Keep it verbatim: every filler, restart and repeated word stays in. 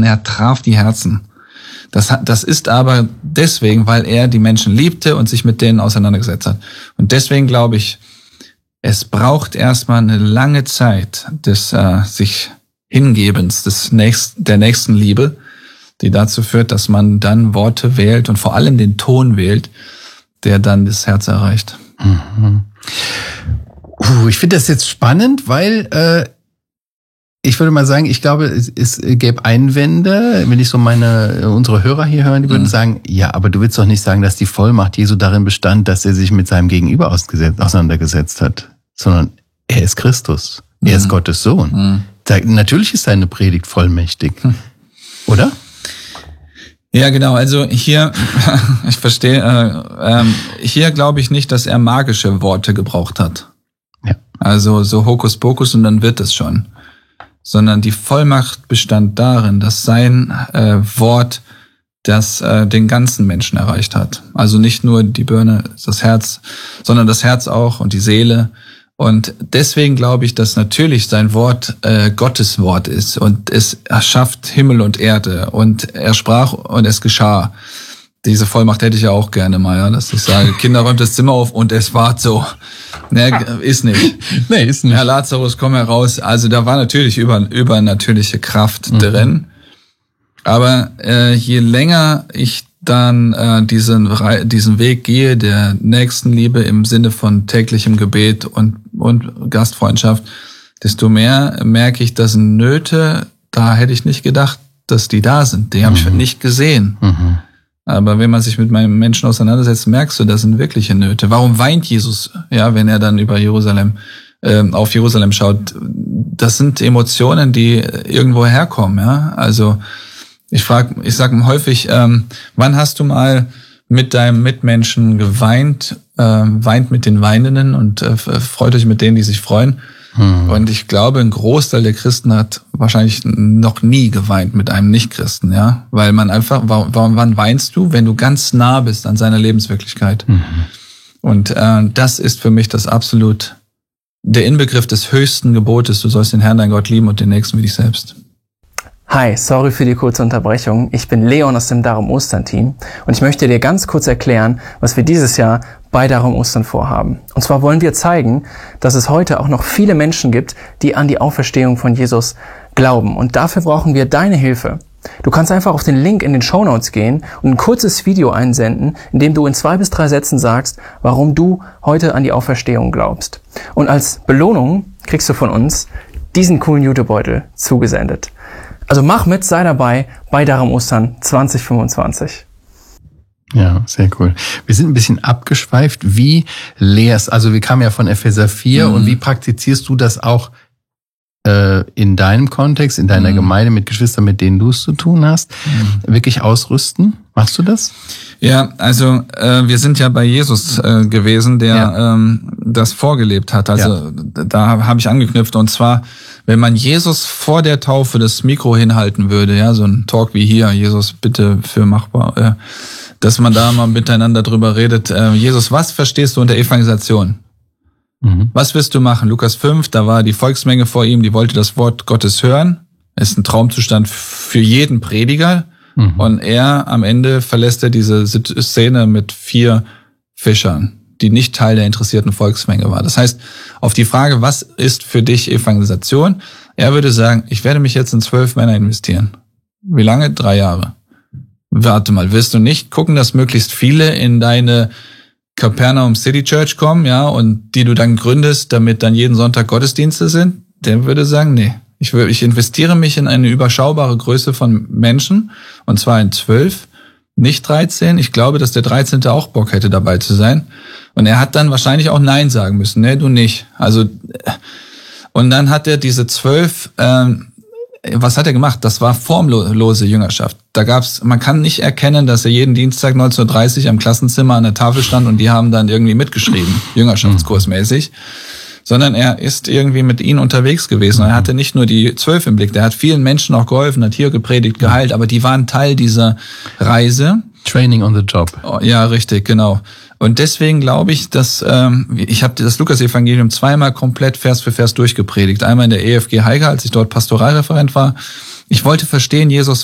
er traf die Herzen. Das, das ist aber deswegen, weil er die Menschen liebte und sich mit denen auseinandergesetzt hat. Und deswegen glaube ich, es braucht erstmal eine lange Zeit des äh, sich Hingebens, des nächsten, der nächsten Liebe, die dazu führt, dass man dann Worte wählt und vor allem den Ton wählt, der dann das Herz erreicht. Mhm. Uh, ich finde das jetzt spannend, weil äh, ich würde mal sagen, ich glaube, es, es gäbe Einwände, wenn ich so meine unsere Hörer hier hören, die würden mhm. sagen, ja, aber du willst doch nicht sagen, dass die Vollmacht Jesu darin bestand, dass er sich mit seinem Gegenüber auseinandergesetzt hat, sondern er ist Christus, er mhm. ist Gottes Sohn. Mhm. Da, natürlich ist seine Predigt vollmächtig, mhm. oder? Ja, genau. Also hier, ich verstehe, äh, ähm, hier glaube ich nicht, dass er magische Worte gebraucht hat. Ja. Also so Hokuspokus und dann wird es schon. Sondern die Vollmacht bestand darin, dass sein äh, Wort das äh, den ganzen Menschen erreicht hat. Also nicht nur die Birne, das Herz, sondern das Herz auch und die Seele. Und deswegen glaube ich, dass natürlich sein Wort äh, Gottes Wort ist und es erschafft Himmel und Erde und er sprach und es geschah. Diese Vollmacht hätte ich ja auch gerne mal, ja, dass ich sage, Kinder, räumt das Zimmer auf und es ward so. Ne, ist nicht. Nee, ist nicht. Herr Lazarus, komm heraus. Also da war natürlich über, übernatürliche Kraft mhm. drin. Aber äh, je länger ich dann äh, diesen diesen Weg gehe, der Nächstenliebe im Sinne von täglichem Gebet und und Gastfreundschaft, desto mehr merke ich, dass Nöte, da hätte ich nicht gedacht, dass die da sind. Die habe mhm. ich nicht gesehen. Mhm. Aber wenn man sich mit meinem Menschen auseinandersetzt, merkst du, das sind wirkliche Nöte. Warum weint Jesus, ja, wenn er dann über Jerusalem äh, auf Jerusalem schaut? Das sind Emotionen, die irgendwo herkommen, ja. Also ich frage, ich sage häufig, ähm, wann hast du mal mit deinem Mitmenschen geweint, äh, weint mit den Weinenden und äh, freut euch mit denen, die sich freuen. Hm. Und ich glaube, ein Großteil der Christen hat wahrscheinlich noch nie geweint mit einem Nicht-Christen, ja, weil man einfach, warum, wann weinst du, wenn du ganz nah bist an seiner Lebenswirklichkeit? Mhm. Und äh, das ist für mich das absolut der Inbegriff des höchsten Gebotes. Du sollst den Herrn, dein Gott, lieben und den Nächsten wie dich selbst. Hi, sorry für die kurze Unterbrechung. Ich bin Leon aus dem Darum Ostern Team und ich möchte dir ganz kurz erklären, was wir dieses Jahr bei Darum Ostern vorhaben. Und zwar wollen wir zeigen, dass es heute auch noch viele Menschen gibt, die an die Auferstehung von Jesus glauben. Und dafür brauchen wir deine Hilfe. Du kannst einfach auf den Link in den Shownotes gehen und ein kurzes Video einsenden, in dem du in zwei bis drei Sätzen sagst, warum du heute an die Auferstehung glaubst. Und als Belohnung kriegst du von uns diesen coolen Jutebeutel zugesendet. Also mach mit, sei dabei bei Darum Ostern zwanzig fünfundzwanzig. Ja, sehr cool. Wir sind ein bisschen abgeschweift. Wie lehrst, also wir kamen ja von Epheser vier mhm. und wie praktizierst du das auch äh, in deinem Kontext, in deiner mhm. Gemeinde mit Geschwistern, mit denen du es zu tun hast? Mhm. Wirklich ausrüsten? Machst du das? Ja, also äh, wir sind ja bei Jesus äh, gewesen, der ja. ähm, das vorgelebt hat. Also ja. da habe ich angeknüpft und zwar, wenn man Jesus vor der Taufe das Mikro hinhalten würde, ja, so ein Talk wie hier, Jesus bitte für machbar, äh, dass man da mal miteinander drüber redet. Äh, Jesus, was verstehst du unter Evangelisation? Mhm. Was wirst du machen? Lukas fünf, da war die Volksmenge vor ihm, die wollte das Wort Gottes hören. Das ist ein Traumzustand für jeden Prediger. Mhm. Und er, am Ende verlässt er diese Szene mit vier Fischern, die nicht Teil der interessierten Volksmenge war. Das heißt, auf die Frage, was ist für dich Evangelisation? Er würde sagen, ich werde mich jetzt in zwölf Männer investieren. Wie lange? Drei Jahre. Warte mal, wirst du nicht gucken, dass möglichst viele in deine Capernaum City Church kommen, ja, und die du dann gründest, damit dann jeden Sonntag Gottesdienste sind? Der würde sagen, nee. Ich, will, ich investiere mich in eine überschaubare Größe von Menschen, und zwar in zwölf, nicht dreizehn. Ich glaube, dass der dreizehnte auch Bock hätte, dabei zu sein. Und er hat dann wahrscheinlich auch Nein sagen müssen. Nee, du nicht. Also, und dann hat er diese zwölf, ähm, was hat er gemacht? Das war formlose Jüngerschaft. Da gab's, man kann nicht erkennen, dass er jeden Dienstag neunzehn Uhr dreißig am Klassenzimmer an der Tafel stand und die haben dann irgendwie mitgeschrieben, Jüngerschaftskursmäßig. Sondern er ist irgendwie mit ihnen unterwegs gewesen. Er hatte nicht nur die zwölf im Blick, der hat vielen Menschen auch geholfen, hat hier gepredigt, geheilt, aber die waren Teil dieser Reise. Training on the job. Ja, richtig, genau. Und deswegen glaube ich, dass ähm, ich habe das Lukas-Evangelium zweimal komplett Vers für Vers durchgepredigt. Einmal in der E F G Haiger, als ich dort Pastoralreferent war. Ich wollte verstehen, Jesus,